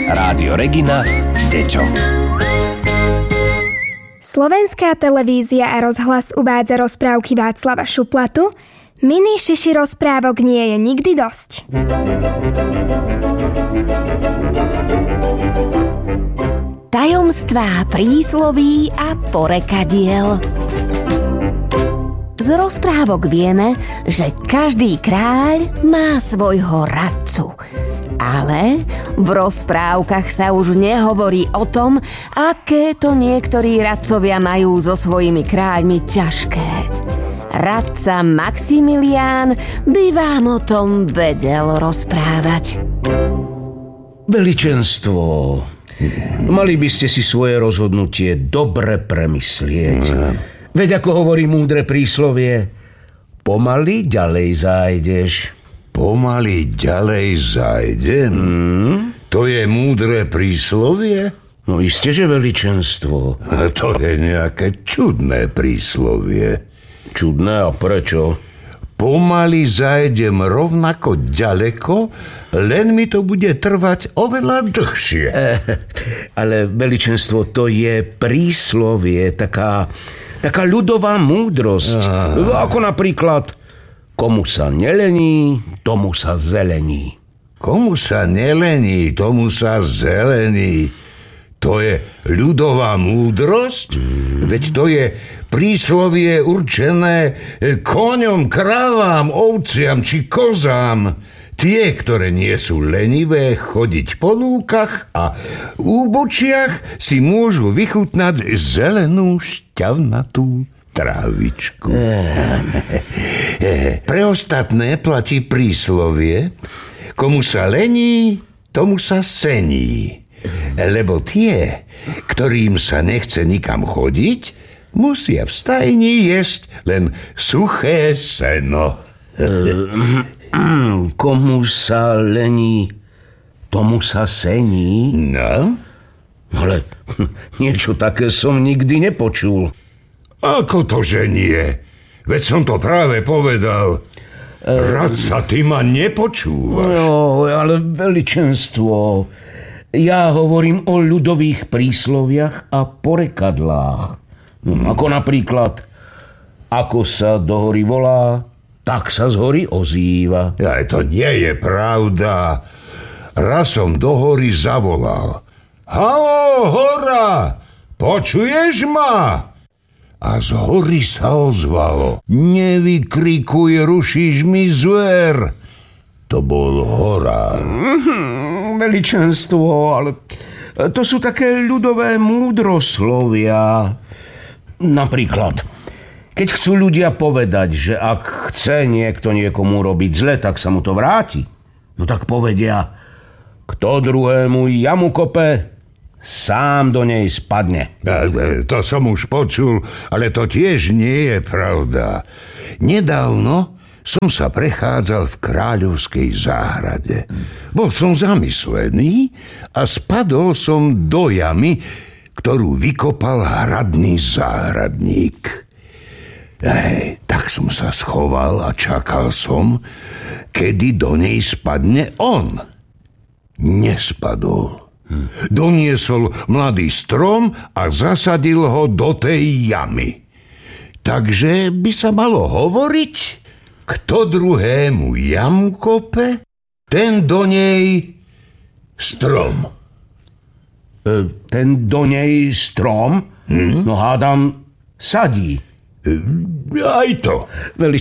Rádio Regina deťom. Slovenská televízia a rozhlas uvádza rozprávky Václava Šuplatu. Mini šiši rozprávok nie je nikdy dosť. Tajomstvá prísloví a porekadiel. Z rozprávok vieme, že každý kráľ má svojho radcu. Ale v rozprávkach sa už nehovorí o tom, aké to niektorí radcovia majú so svojimi kráľmi ťažké. Radca Maximilián by vám o tom vedel rozprávať. Veličenstvo, mali by ste si svoje rozhodnutie dobre premyslieť. Veď ako hovorí múdre príslovie, pomaly ďalej zájdeš. Pomaly ďalej zájdem? To je múdre príslovie? No isté, že veličenstvo. To je nejaké čudné príslovie. Čudné a prečo? Pomaly zájdem rovnako ďaleko, len mi to bude trvať oveľa dlhšie. Ale veličenstvo, to je príslovie, taká ľudová múdrosť. Ako napríklad, komu sa nelení, tomu sa zelení. Komu sa nelení, tomu sa zelení. To je ľudová múdrosť? Veď to je príslovie určené koňom, kravám, ovciam či kozám. Tie, ktoré nie sú lenivé chodiť po lúkach a úbočiach, si môžu vychutnať zelenú šťavnatú trávičku. Pre ostatné platí príslovie, komu sa lení, tomu sa sení. Lebo tie, ktorým sa nechce nikam chodiť, musia v stajni jesť len suché seno. Komu sa lení, tomu sa sení? No? Ale niečo také som nikdy nepočul. Ako to, že nie? Veď som to práve povedal. Radca, ty ma nepočúvaš. No, ale veličenstvo, ja hovorím o ľudových prísloviach a porekadlách. Ako napríklad, ako sa do hory volá, tak sa z hory ozýva. Aj to nie je pravda. Raz som do hory zavolal. Haló, hora, počuješ ma? A z hory sa ozvalo. Nevykrikuj, rušíš mi zver. To bol horár. Veličenstvo, ale to sú také ľudové múdroslovia. Napríklad, keď chcú ľudia povedať, že ak chce niekto niekomu robiť zle, tak sa mu to vráti. No tak povedia, kto druhému jamu kope, sám do nej spadne. To som už počul, ale to tiež nie je pravda. Nedávno som sa prechádzal v kráľovskej záhrade. Bol som zamyslený a spadol som do jamy, ktorú vykopal hradný záhradník. Tak som sa schoval a čakal som, kedy do nej spadne on. Nespadol. Doniesol mladý strom a zasadil ho do tej jamy. Takže by sa malo hovoriť, kto druhému jamu kope, ten do nej strom. Ten do nej strom? No hádam, sadí. Aj to.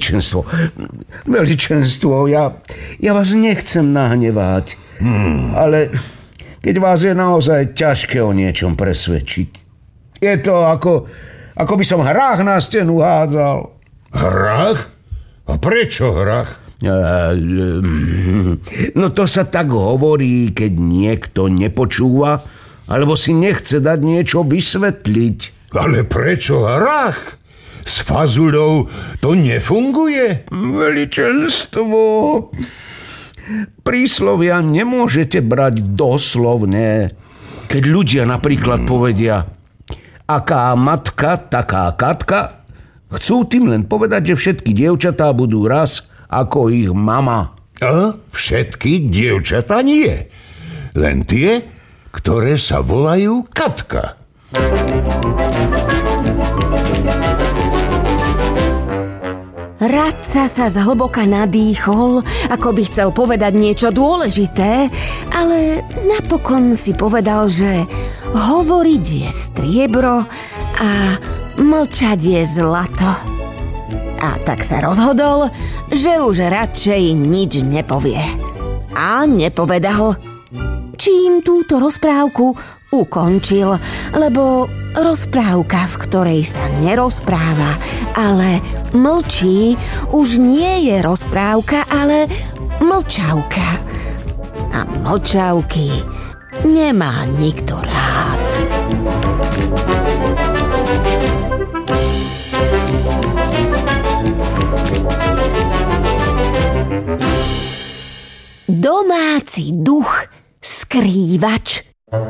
Veličenstvo, ja vás nechcem nahnevať, ale keď vás je naozaj ťažké o niečom presvedčiť. Je to ako by som hrách na stenu hádzal. Hrách? A prečo hrách? No to sa tak hovorí, keď niekto nepočúva, alebo si nechce dať niečo vysvetliť. Ale prečo hrách? S fazuľou to nefunguje? Veličenstvo, príslovia nemôžete brať doslovne. Keď ľudia napríklad povedia, aká matka, taká katka, chcú tým len povedať, že všetky dievčatá budú raz ako ich mama. A všetky dievčatá nie. Len tie, ktoré sa volajú Katka. Radca sa zhlboka nadýchol, ako by chcel povedať niečo dôležité, ale napokon si povedal, že hovoriť je striebro a mlčať je zlato. A tak sa rozhodol, že už radšej nič nepovie. A nepovedal. Čím túto rozprávku ukončil, lebo rozprávka, v ktorej sa nerozpráva, ale mlčí, už nie je rozprávka, ale mlčavka. A mlčavky nemá nikto rád. Domáci duch skrývač.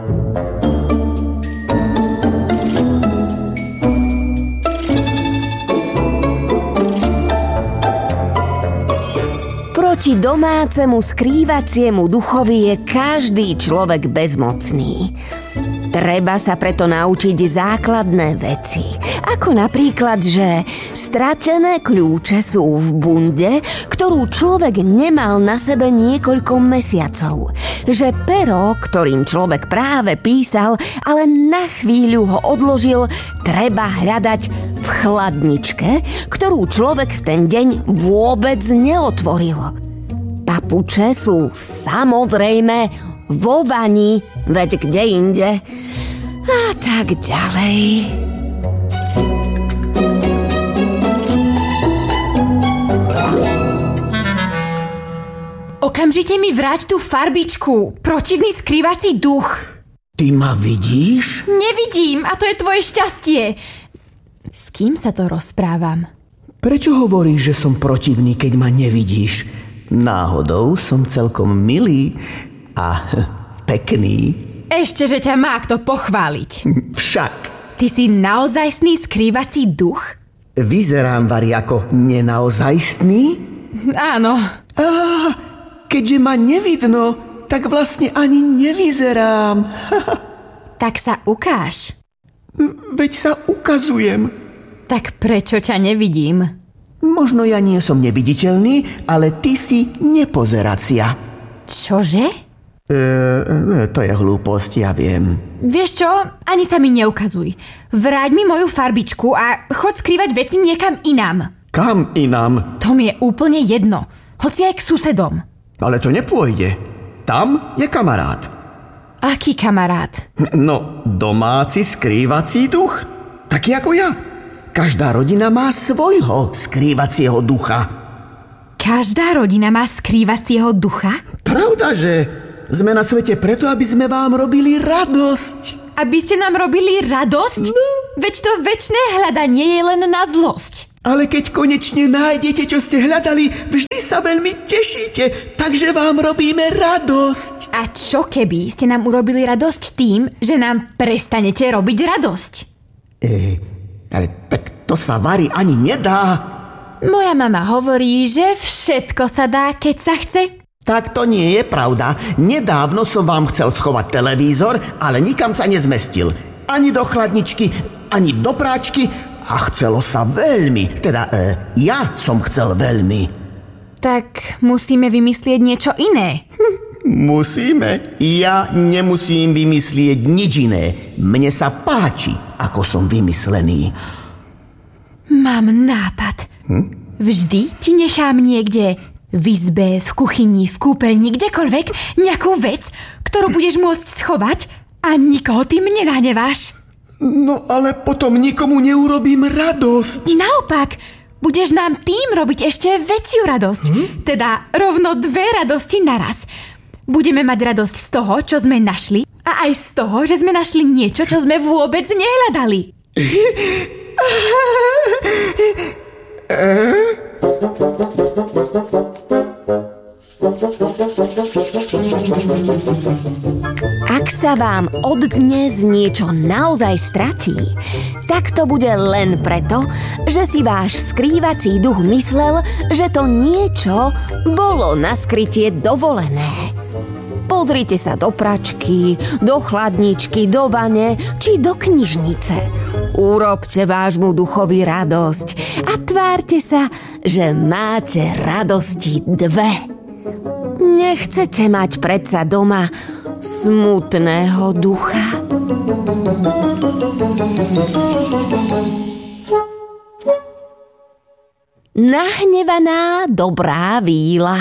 Proti domácemu skrývaciemu duchovi je každý človek bezmocný. Treba sa preto naučiť základné veci. Ako napríklad, že stratené kľúče sú v bunde, ktorú človek nemal na sebe niekoľko mesiacov. Že pero, ktorým človek práve písal, ale na chvíľu ho odložil, treba hľadať v chladničke, ktorú človek v ten deň vôbec neotvoril. Papuče sú samozrejme vo vani, veď kde inde. A tak ďalej. Okamžite mi vráť tú farbičku. Protivný skrývací duch. Ty ma vidíš? Nevidím a to je tvoje šťastie. S kým sa to rozprávam? Prečo hovoríš, že som protivný, keď ma nevidíš? Náhodou som celkom milý a pekný. Ešte, že ťa má kto pochváliť. Však. Ty si naozajstný skrývací duch? Vyzerám, Vari, ako nenaozajstný? Áno. Keďže ma nevidno, tak vlastne ani nevyzerám. Tak sa ukáž. Veď sa ukazujem. Tak prečo ťa nevidím? Možno ja nie som neviditeľný, ale ty si nepozeracia. Čože? To je hlúposť, ja viem. Vieš čo? Ani sa mi neukazuj. Vráť mi moju farbičku a choď skrývať veci niekam inám. Kam inám? To mi je úplne jedno. Hoci aj k susedom. Ale to nepôjde. Tam je kamarát. Aký kamarát? No, domáci skrývací duch. Taký ako ja. Každá rodina má svojho skrývacieho ducha. Každá rodina má skrývacieho ducha? Pravda, že sme na svete preto, aby sme vám robili radosť. Aby ste nám robili radosť? No. Veď to večné hľadanie je len na zlosť. Ale keď konečne nájdete, čo ste hľadali, vždy sa veľmi tešíte, takže vám robíme radosť. A čo keby ste nám urobili radosť tým, že nám prestanete robiť radosť? Ale tak to sa, Vari, ani nedá. Moja mama hovorí, že všetko sa dá, keď sa chce. Tak to nie je pravda. Nedávno som vám chcel schovať televízor, ale nikam sa nezmestil. Ani do chladničky, ani do práčky a chcelo sa veľmi. Teda ja som chcel veľmi. Tak musíme vymyslieť niečo iné. Musíme? Ja nemusím vymyslieť nič iné. Mne sa páči, ako som vymyslený. Mám nápad. Vždy ti nechám niekde v izbe, v kuchyni, v kúpeľni, kdekoľvek nejakú vec, ktorú budeš môcť schovať a nikoho tým nenahneváš. No ale potom nikomu neurobím radosť. Naopak, budeš nám tým robiť ešte väčšiu radosť. Teda rovno 2 radosti naraz. Budeme mať radosť z toho, čo sme našli a aj z toho, že sme našli niečo, čo sme vôbec nehľadali. Ak sa vám od dnes niečo naozaj stratí, tak to bude len preto, že si váš skrývací duch myslel, že to niečo bolo na skrytie dovolené. Pozrite sa do pračky, do chladničky, do vane či do knižnice. Urobte vášmu duchovi radosť a tvárte sa, že máte radosti 2. Nechcete mať predsa doma smutného ducha. Nahnevaná dobrá víla.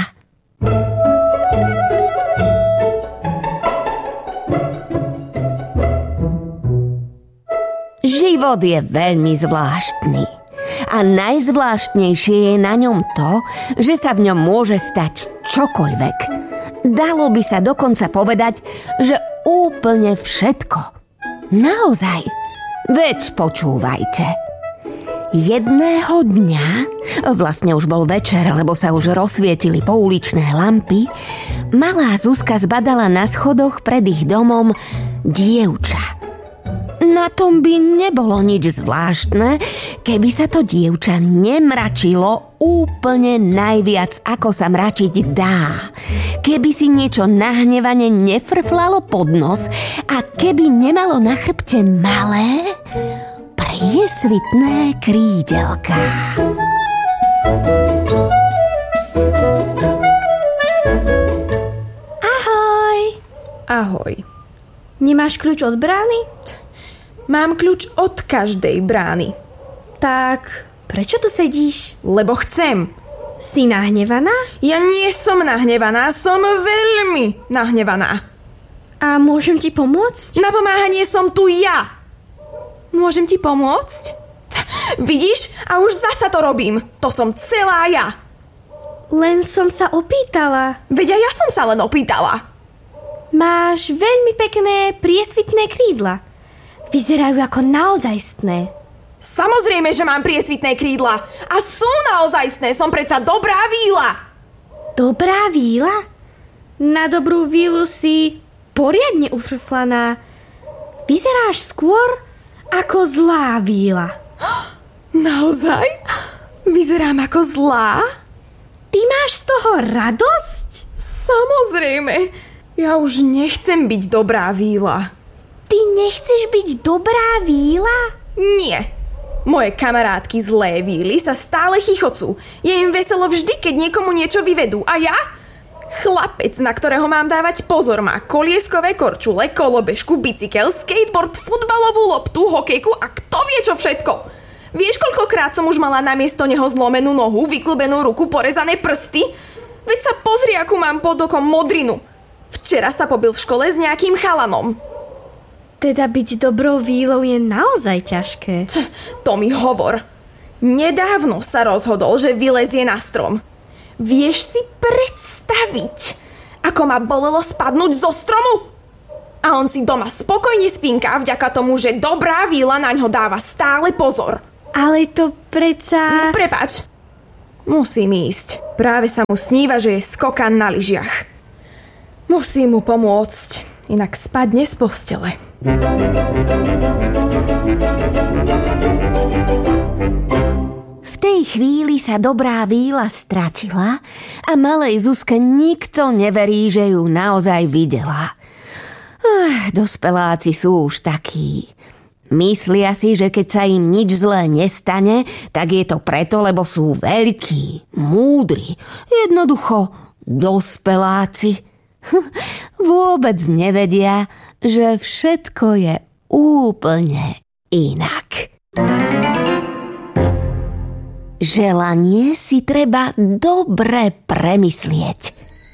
Život je veľmi zvláštny. A najzvláštnejšie je na ňom to, že sa v ňom môže stať čokoľvek. Dalo by sa dokonca povedať, že úplne všetko. Naozaj. Veď počúvajte. Jedného dňa, vlastne už bol večer, lebo sa už rozsvietili pouličné lampy, malá Zuzka zbadala na schodoch pred ich domom dievča. Na tom by nebolo nič zvláštne, keby sa to dievča nemračilo úplne najviac, ako sa mračiť dá. Keby si niečo nahnevane nefrflalo pod nos a keby nemalo na chrbte malé, priesvitné krídelká. Ahoj. Ahoj. Nemáš kľúč od brány? Mám kľúč od každej brány. Tak, prečo tu sedíš? Lebo chcem. Si nahnevaná? Ja nie som nahnevaná, som veľmi nahnevaná. A môžem ti pomôcť? Na pomáhanie som tu ja. Môžem ti pomôcť? Vidíš? A už zasa to robím. To som celá ja. Len som sa opýtala. Veď aj ja som sa len opýtala. Máš veľmi pekné priesvitné krídla. Vyzerajú ako naozajstné. Samozrejme, že mám priesvitné krídla. A sú naozajstné, som predsa dobrá víla. Dobrá víla? Na dobrú vílu si poriadne ufrflaná. Vyzeráš skôr ako zlá víla. Naozaj? Vyzerám ako zlá? Ty máš z toho radosť? Samozrejme. Ja už nechcem byť dobrá víla. Ty nechceš byť dobrá víla? Nie. Moje kamarátky zlé víly sa stále chichocú. Je im veselo vždy, keď niekomu niečo vyvedú. A ja? Chlapec, na ktorého mám dávať pozor, má kolieskové korčule, kolobežku, bicykel, skateboard, futbalovú loptu, hokejku a kto vie čo všetko. Vieš, koľkokrát som už mala namiesto neho zlomenú nohu, vyklbenú ruku, porezané prsty? Veď sa pozri, akú mám pod okom modrinu. Včera sa pobil v škole s nejakým chalanom. Teda byť dobrou vílou je naozaj ťažké. To mi hovor. Nedávno sa rozhodol, že vylezie na strom. Vieš si predstaviť, ako ma bolelo spadnúť zo stromu? A on si doma spokojne spinká vďaka tomu, že dobrá víla na ňo dáva stále pozor. Ale to predsa... Prepáč. Musím ísť. Práve sa mu sníva, že je skokan na lyžiach. Musím mu pomôcť, inak spadne z postele. V tej chvíli sa dobrá víla stratila a malej Zuzke nikto neverí, že ju naozaj videla. Dospeláci sú už takí. Myslia si, že keď sa im nič zlé nestane, tak je to preto, lebo sú veľkí, múdri. Jednoducho dospeláci. Vôbec nevedia, že všetko je úplne inak. Želanie si treba dobre premyslieť.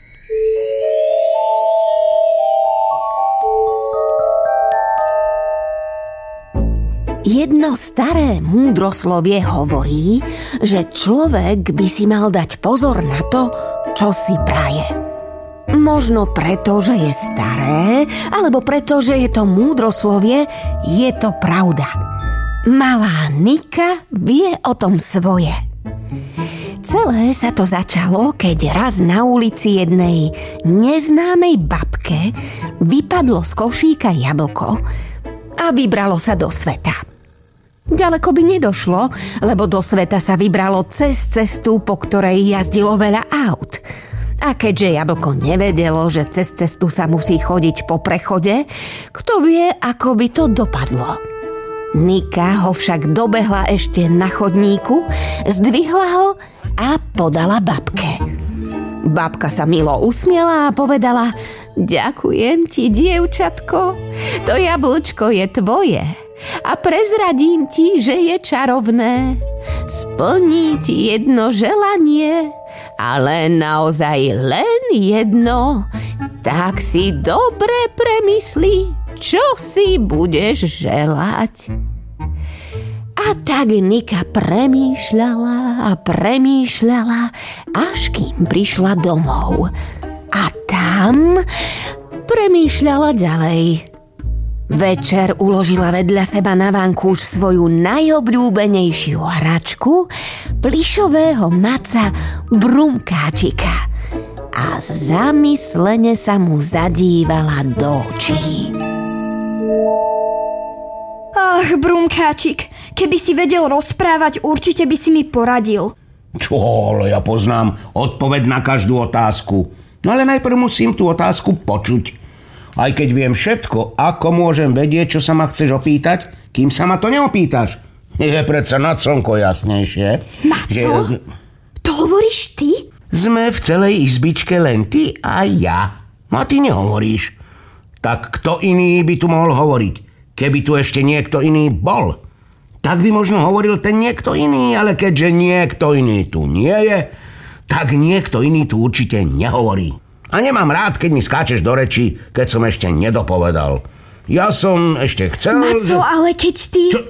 Jedno staré múdroslovie hovorí, že človek by si mal dať pozor na to, čo si praje. Možno preto, že je staré, alebo preto, že je to múdroslovie, je to pravda. Malá Nika vie o tom svoje. Celé sa to začalo, keď raz na ulici jednej neznámej babke vypadlo z košíka jablko a vybralo sa do sveta. Ďaleko by nedošlo, lebo do sveta sa vybralo cez cestu, po ktorej jazdilo veľa aut. A keďže jablko nevedelo, že cez cestu sa musí chodiť po prechode, kto vie, ako by to dopadlo. Nika ho však dobehla ešte na chodníku, zdvihla ho a podala babke. Babka sa milo usmiela a povedala: ďakujem ti, dievčatko, to jablčko je tvoje a prezradím ti, že je čarovné. Splní ti jedno želanie, ale naozaj len jedno. Tak si dobre premysli, čo si budeš želať. A tak Nika premýšľala a premýšľala, až kým prišla domov. A tam premýšľala ďalej. Večer uložila vedľa seba na vankúš svoju najobľúbenejšiu hračku, plyšového maca Brumkáčika. A zamyslene sa mu zadívala do očí. Ach, Brumkáčik, keby si vedel rozprávať, určite by si mi poradil. Čo, ale ja poznám odpoveď na každú otázku. No ale najprv musím tú otázku počuť. Aj keď viem všetko, ako môžem vedieť, čo sa ma chceš opýtať, kým sa ma to neopýtaš. Je predsa nad slnko jasnejšie. Maco? To hovoríš ty? Sme v celej izbičke len ty a ja. A ty nehovoríš. Tak kto iný by tu mohol hovoriť? Keby tu ešte niekto iný bol, tak by možno hovoril ten niekto iný, ale keďže niekto iný tu nie je, tak niekto iný tu určite nehovorí. A nemám rád, keď mi skáčeš do reči, keď som ešte nedopovedal. Ja som ešte chcel... Maco, ale keď ty... Čo?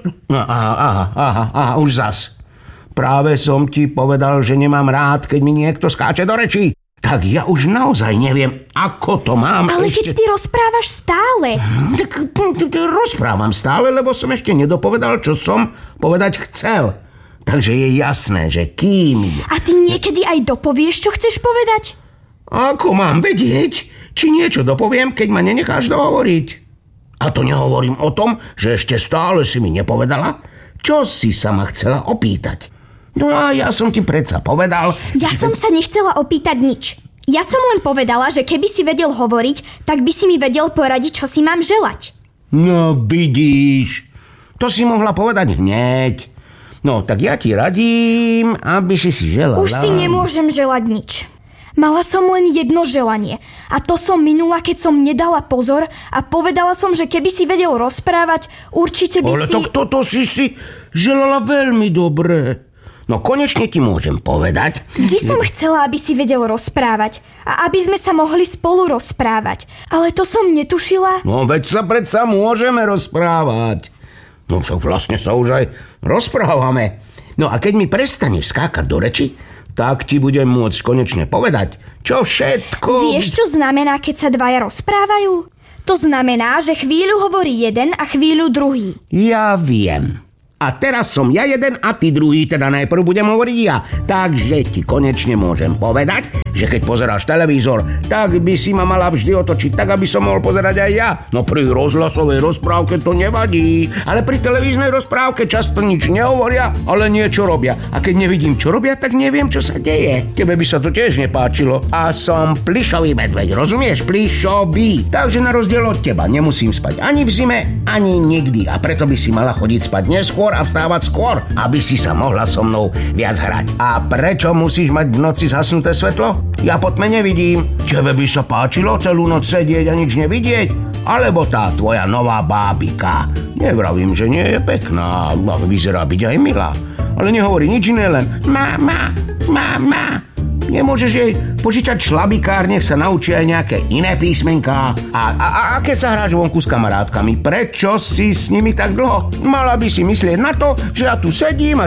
Aha, už zas. Práve som ti povedal, že nemám rád, keď mi niekto skáče do rečí. Tak ja už naozaj neviem, ako to mám. Ale ešte... keď ty rozprávaš stále. Tak rozprávam stále, lebo som ešte nedopovedal, čo som povedať chcel. Takže je jasné, že kým... A ty niekedy aj dopovieš, čo chceš povedať? Ako mám vedieť, či niečo dopoviem, keď ma nenecháš dohovoriť? A to nehovorím o tom, že ešte stále si mi nepovedala, čo si sa ma chcela opýtať. No a ja som ti predsa povedal... Ja som sa nechcela opýtať nič. Ja som len povedala, že keby si vedel hovoriť, tak by si mi vedel poradiť, čo si mám želať. No vidíš, to si mohla povedať hneď. No tak ja ti radím, aby si želala... Už si nemôžem želať nič. Mala som len jedno želanie a to som minula, keď som nedala pozor a povedala som, že keby si vedel rozprávať, určite by ale si... Ale toto si želala veľmi dobre. No konečne ti môžem povedať. Vždy som chcela, aby si vedel rozprávať a aby sme sa mohli spolu rozprávať. Ale to som netušila. No veď sa predsa môžeme rozprávať. No však vlastne sa už aj rozprávame. No a keď mi prestaneš skákať do reči, tak ti budem môcť konečne povedať, čo všetko... Vieš, čo znamená, keď sa dvaja rozprávajú? To znamená, že chvíľu hovorí jeden a chvíľu druhý. Ja viem. A teraz som ja jeden a ty druhý, teda najprv budem hovoriť ja. Takže ti konečne môžem povedať, že keď pozeráš televízor, tak by si ma mala vždy otočiť tak, aby som mohol pozerať aj ja. No pri rozhlasovej rozprávke to nevadí, ale pri televíznej rozprávke často nič nehovoria, ale niečo robia. A keď nevidím, čo robia, tak neviem, čo sa deje. Tebe by sa to tiež nepáčilo. A som plyšový medveď, rozumieš? Plyšový. Takže na rozdiel od teba nemusím spať ani v zime, ani nikdy. A preto by si mala chodiť spať neskôr a vstávať skôr, aby si sa mohla so mnou viac hrať. A prečo musíš mať v noci zhasnuté svetlo? Ja po tme nevidím. Tebe by sa páčilo celú noc sedieť a nič nevidieť? Alebo tá tvoja nová bábika? Nevravím, že nie je pekná, vyzerá byť aj milá. Ale nehovorí nič iné, len mama. Nemôžeš jej požičať šlabikár, nech sa naučí aj nejaké iné písmenká. A keď sa hráš vonku s kamarátkami, prečo si s nimi tak dlho? Mala by si myslieť na to, že ja tu sedím a...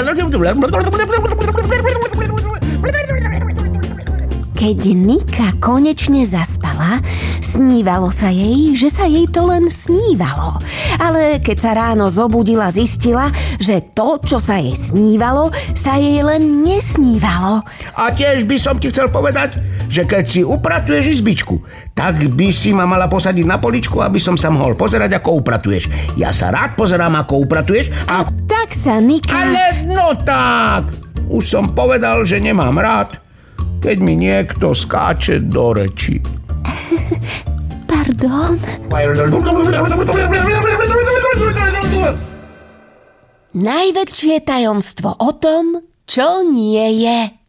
Keď Nika konečne zaspala, snívalo sa jej, že sa jej to len snívalo. Ale keď sa ráno zobudila, zistila, že to, čo sa jej snívalo, sa jej len nesnívalo. A tiež by som ti chcel povedať, že keď si upratuješ izbičku, tak by si ma mala posadiť na poličku, aby som sa mohol pozerať, ako upratuješ. Ja sa rád pozerám, ako upratuješ a... Tak sa Nika... Ale no tak! Už som povedal, že nemám rád, keď mi niekto skáče do reči. Pardon? Najväčšie tajomstvo o tom, čo nie je.